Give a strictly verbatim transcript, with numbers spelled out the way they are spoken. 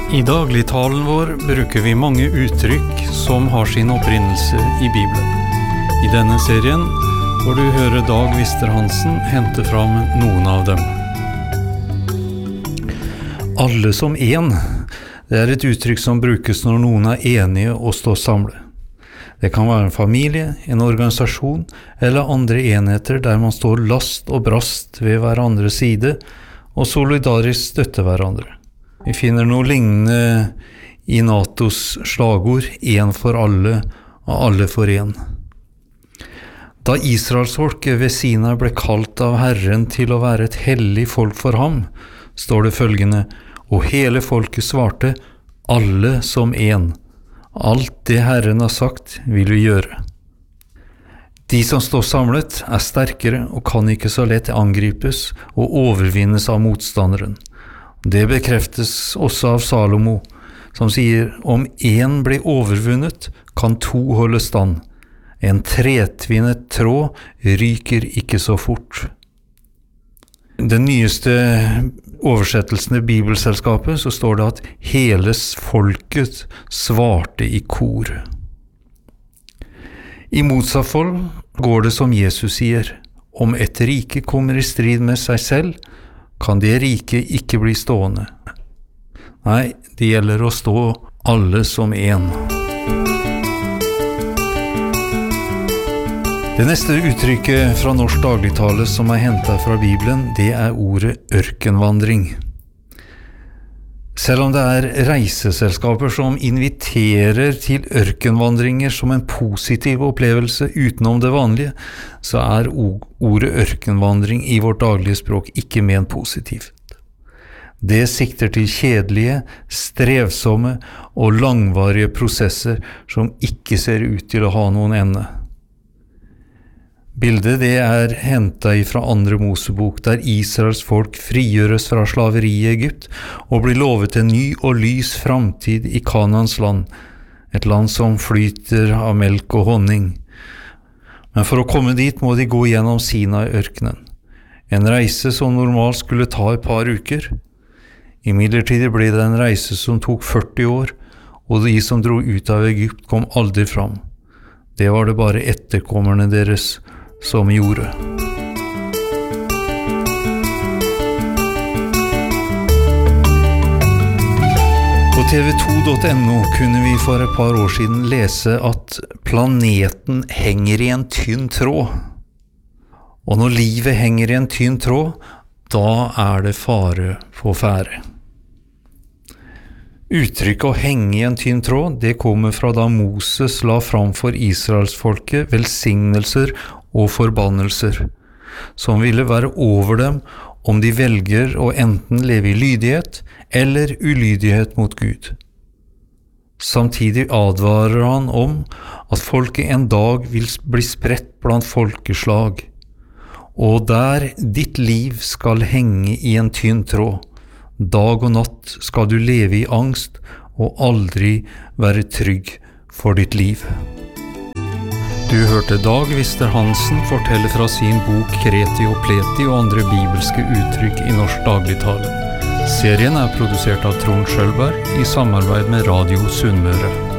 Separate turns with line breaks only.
I dagligtalen vår bruker vi mange uttrykk som har sin opprinnelse i Bibelen. I denne serien får du høre Dag Vister Hansen hente fram noen av dem. Alle som en, det er et uttrykk som brukes når noen er enige og står samlet. Det kan være en familie, en organisasjon eller andre enheter der man står last og brast ved hverandres side og solidarisk støtter hverandre. Vi finner noe lignende i NATOs slagord, en for alle og alle for en. Da Israelsfolket ved Sinai ble kalt av Herren til å være et hellig folk for ham, står det følgende, og hele folket svarte, alle som en. Alt det Herren har sagt vil vi gjøre. De som står samlet er sterkere og kan ikke så lett angripes og overvinnes av motstanderen. Det bekreftes også av Salomo, som sier, om en blir overvunnet, kan to holde stand. En tretvinnet tråd ryker ikke så fort. Den nyeste oversettelsen i Bibelselskapet, så står det at hele folket svarte i kor. I motsatt fall går det som Jesus sier, om et rike kommer i strid med seg selv, kan det rike ikke bli stående. Nei, det gjelder å stå alle som en. Det neste uttrykket fra norsk dagligtale som er hentet fra Bibelen, det er ordet ørkenvandring. Selv om det er reiseselskaper som inviterer til ørkenvandringer som en positiv opplevelse utenom det vanlige, så er ordet ørkenvandring i vårt daglige språk ikke ment positivt. Det sikter til kjedelige, strevsomme og langvarige prosesser som ikke ser ut til å ha noen ende. Bildet det er hentet fra andre Mosebok, der Israels folk frigjøres fra slaveri i Egypt og blir lovet en ny og lys framtid i Kanans land, et land som flyter av melk og honning. Men for å komme dit må de gå gjennom Sinai-ørkenen, en reise som normalt skulle ta et par uker. Imidlertid ble det en reise som tok førti år, og de som dro ut av Egypt kom aldri fram. Det var det bare etterkommerne deres som gjorde. På T V to punktum no kunne vi for et par år siden lese at planeten henger i en tynn tråd. Og når livet henger i en tynn tråd, da er det fare på ferde. Uttrykket å henge i en tynn tråd, det kommer fra da Moses la fram for Israelsfolket velsignelser og forbannelser, som ville være over dem om de velger å enten leve i lydighet eller ulydighet mot Gud. Samtidig advarer han om at folket en dag vil bli spredt blant folkeslag, og der ditt liv skal henge i en tynn tråd. Dag og natt skal du leve i angst og aldri være trygg for ditt liv. Du hørte Dag Vister Hansen fortelle fra sin bok Kreti og Pleti og andre bibelske uttrykk i norsk dagligtale. Serien er produsert av Trond Schølberg i samarbeid med Radio Sunnmøre.